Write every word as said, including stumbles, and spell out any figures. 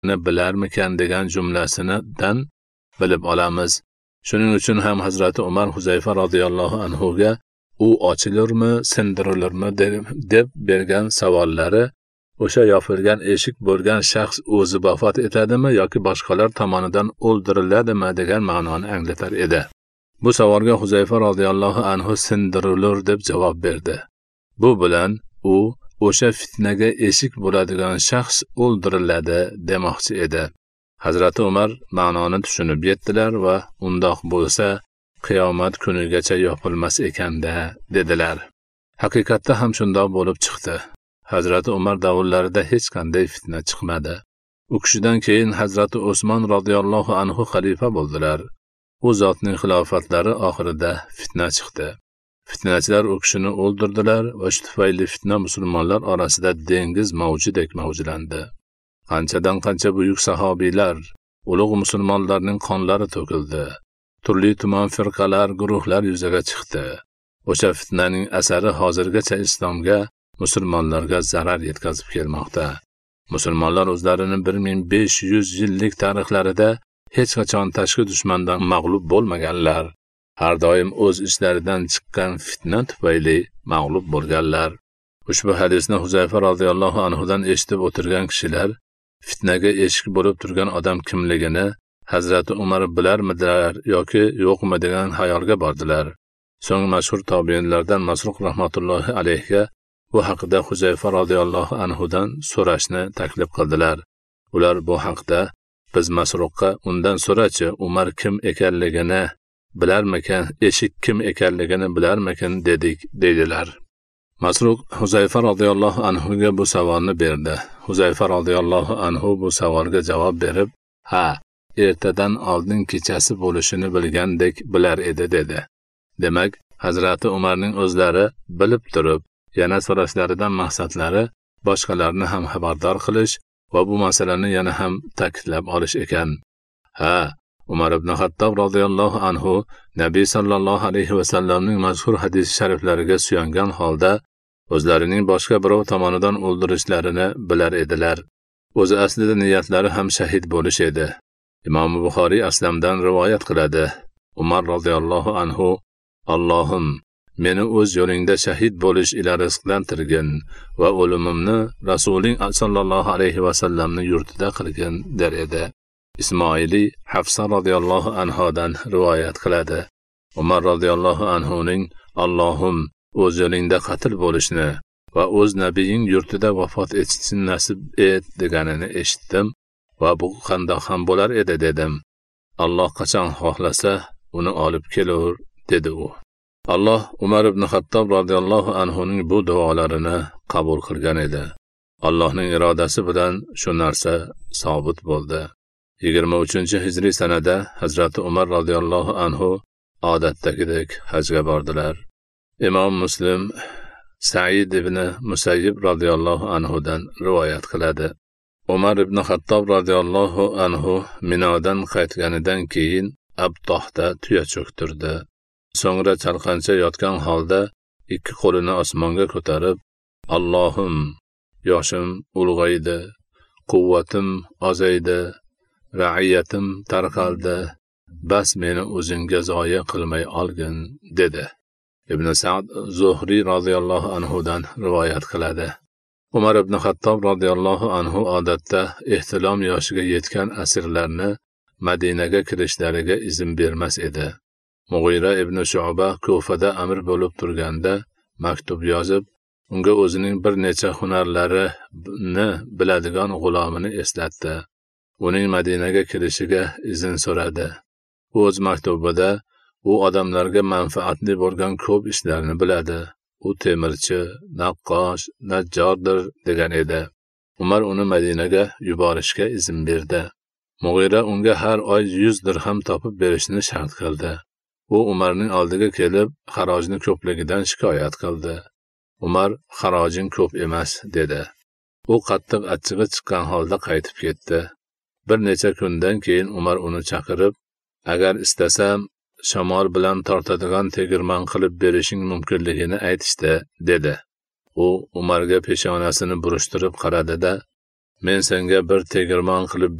bilarmikan degan jumlasidan bilib olamiz. Shuning uchun ham Hazrati Umar Huzayfa radhiyallohu anhu ga u ochilurmi, sindirilurmi deb bergan savollari o'sha yopilgan eshik bo'lgan shaxs o'zi vafot etadimi yoki boshqalar tomonidan o'ldiriladimi degan ma'noni anglatar edi. Bu savolga Huzayfa radhiyallohu anhu sindirilur deb javob berdi. Bu bilan u o'sha fitnaga eshik bo'ladigan shaxs o'ldiriladi demoqchi edi. Hazrati Umar ma'noni tushunib yetdilar va undoq bo'lsa qiyomat kunigacha yopilmas ekanda dedilar. Haqiqatda ham shundoq bo'lib chiqdi. Hazrati Umar davrlarida hech qanday fitna chiqmadi. U kishidan keyin Hazrati Usmon radhiyallohu anhu xalifa bo'ldilar. U zotning xilofatlari oxirida fitna chiqdi. Fitnachilar u kishini o'ldirdilar va shu tufayli fitna musulmonlar orasida dengiz mavjudek mavjlandi. Qanchadan qancha buyuk sahobiylar, ulug' musulmonlarning qonlari to'kildi. Turli tuman firqalar, guruhlar yuzaga chiqdi. O'sha fitnaning asari hozirgacha islomga, musulmonlarga zarar yetkazib kelmoqda. Musulmonlar o'zlarini bir ming besh yuz yillik tarixlarida hech qachon tashqi dushmandan mag'lub bo'lmaganlar. Har doim o'z ishlaridan chiqqan fitna tufayli mag'lub bo'lganlar. Ushbu hadisni Huzayfa radhiyallohu anhu dan eshitib o'tirgan kishilar fitnaga eshik bo'lib turgan odam kimligini Hazrati Umar bilarmidilar yoki yo'qmi degan xayolga bordilar. So'ng mashhur tobiinlardan Masruq rahmatullohi alayhiga bu haqida Huzayfa radhiyallohu anhu dan so'rashni taklif qildilar. Ular bu haqda biz Masruqqa undan so'rachi, Umar kim ekanligini bilarmikan, eshik kim ekanligini bilarmikan dedik dedilar. Masruq Huzayfa radhiyallohu anhu ga bu savolni berdi. Huzayfa radhiyallohu anhu bu savolga javob berib, "Ha, ertadan oldin kechasi bo'lishini bilgandek bilar edi" dedi. Demak, Hazrati Umarning o'zlari bilib turib, yana so'rashlaridan maqsadlari boshqalarni ham xabardor qilish va bu masalani yana ham ta'kidlab olish ekan. Ha, Umar ibn Xattob radhiyallohu anhu Nabiy sallallohu alayhi va sallamning mashhur hadis shariflariga suyangan holda o'zlarining boshqa birov tomonidan o'ldirishlarini bilar edilar. O'zi aslida niyatlari ham shahid bo'lish edi. Imom Buxoriy Aslamdan rivoyat qiladi. Umar radhiyallohu anhu: "Allohim, meni o'z yo'lingda shahid bo'lish ila rizqlantirgin va o'limimni Rasuling sallallohu alayhi va sallamning yurtida qilgin" der edi. Ismoili Hafsa radhiyallohu anhodan rivoyat qiladi. Umar radhiyallohu anhuning "Allohim, o'z yo'lingda qatl bo'lishni va o'z nabiying yurtida vafot etishni nasib et" deganini eshitdim va bu qandoq ham bo'lar edi dedim. Alloh qachon xohlasa uni olib kelur dedi u. Alloh Umar ibn Xattob radhiyallohu anhuning bu duolarini qabul qilgan edi. Allohning irodasi bilan shu narsa sobit bo'ldi. yigirma uchinchi hijriy sanada Hazrati Umar radhiyallohu anhu odatdagidek hajga bordilar. Imom Muslim Sa'id ibn Musayyib radhiyallohu anhu dan rivoyat qiladi. Umar ibn Xattob radhiyallohu anhu Minodan qaytganidan keyin Abtohda tuya cho'ktirdi. So'ngra chalqancha yotgan holda ikki qo'lini osmonga ko'tarib, "Allohim, yoshim ulg'aydi, quvvatim ozaydi, ra'iyatim tarqaldi, bas meni o'zingga zoya qilmay olgin" dedi. Ibn Sa'd Zuhriy radhiyallohu anhu dan rivoyat qiladi. Umar ibn Xattob radhiyallohu anhu odatda ehtilom yoshiga yetgan asirlarni Madinaga kirishlariga izn bermas edi. Mughira ibn Shu'ba Kufada amir bo'lib turganda maktub yozib, unga o'zining bir necha hunarlarini biladigan g'ulomini eslatdi. Uning Madinaga kirishiga izn so'radi. O'z maktubida u odamlarga manfaatli bo'lgan ko'p ishlarni biladi. U temirchi, naqqosh, najjordir degan edi. Umar uni Madinaga yuborishga izn berdi. Mughira unga har oy yuz dirham topib berishni shart qildi. U Umarning oldiga kelib, xarojni ko'pligidan shikoyat qildi. Umar xarojing ko'p emas dedi. U qattiq achchig'i chiqqan holda qaytib ketdi. Bir necha kundan keyin Umar uni chaqirib, "Agar istasam, shamol bilan tortadigan tegirmon qilib berishing mumkinligini aytishdi" dedi. U Umarga peshonasini burishtirib qaradi-da, men senga bir tegirmon qilib